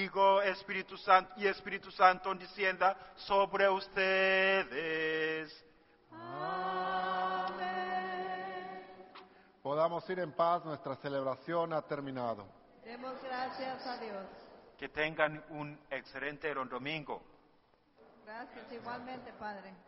Hijo, Espíritu Santo descienda sobre ustedes. Podamos ir en paz, nuestra celebración ha terminado. Demos gracias a Dios. Que tengan un excelente domingo. Gracias igualmente, Padre.